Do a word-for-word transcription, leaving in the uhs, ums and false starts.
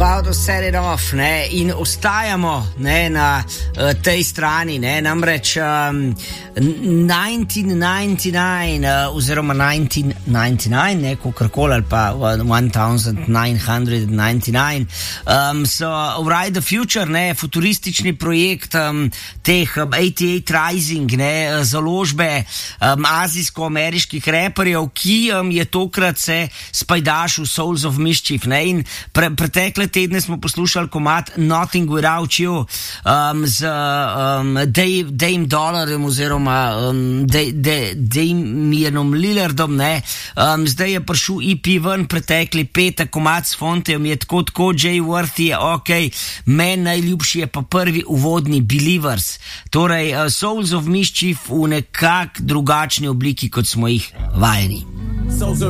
About to set it off, ne, in ostajamo, ne, na uh, tej strani, ne, namreč um, nineteen ninety-nine uh, oziroma nineteen ninety-nine, ne, kakorkoli, ali pa nineteen ninety-nine, um, so Ride the Future, ne, futuristični projekt um, teh um, eighty-eight Rising, ne, založbe um, azijsko-ameriških reperjev, ki um, je tokrat se spajdašil Souls of Mischief, ne, in pre, pretekle tedne smo poslušali komad Nothing Without You um, z um, Dave, Dame Dollarjem oziroma um, Damienom Lillardom, ne. Um, zdaj je prišel E P ven, pretekli petek komad s Fontejem je tako tako, Jay Worthy je ok, meni najljubši je pa prvi uvodni Believers, torej uh, Souls of Mischief v nekak drugačni obliki, kot smo jih vajeni.